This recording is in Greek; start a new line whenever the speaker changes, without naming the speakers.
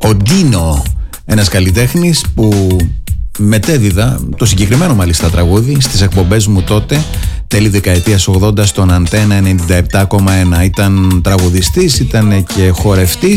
Ο Ντίνο, ένας καλλιτέχνης που μετέδιδα το συγκεκριμένο μάλιστα τραγούδι στις εκπομπές μου τότε, τέλη δεκαετίας 80 στον Αντένα 97,1. Ήταν τραγουδιστής, ήταν και χορευτής